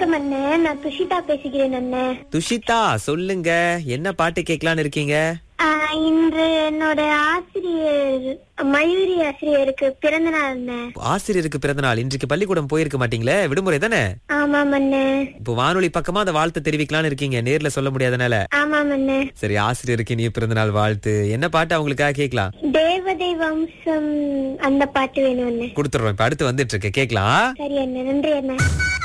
வணக்கம் அண்ணே, நான் துஷிதா பேசுகிறேன் அண்ணே. துஷிதா, சொல்லுங்க, என்ன பாட்டு கேட்கலான்னு இருக்கீங்க? இன்று என்னோட ஆசிரியர் மயூரி ஆசிரியருக்கு பிறந்த நாள் அண்ணே. ஆசிரியருக்கு பிறந்த நாள். இன்றைக்கு பள்ளிக்கூடம் போயிருக்க மாட்டீங்களே, விடுமுறை தானே? ஆமாம் அண்ணே. இப்போ வானொலி பக்கமா அந்த வாழ்த்து தெரிவிக்கலான்னு இருக்கீங்க, நேர்ல சொல்ல முடியாதனால. ஆமாம் அண்ணே. சரி, ஆசிரியருக்கு நீ பிறந்த நாள் வாழ்த்து. என்ன பாட்டு அவங்களுக்காக கேட்கலாம்? தேவதை வம்சம் அந்த பாட்டு வேணும் அண்ணே. கொடுத்துடுறோம். இப்ப அடுத்து வந்துட்டு இருக்கு, கேட்கலாம். சரி அண்ணே, நன்றி அண்ணே.